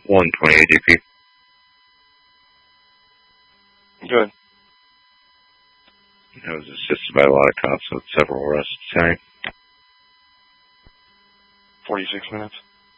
120 ADP. Good. I was assisted by a lot of cops with several arrests tonight. 46 minutes.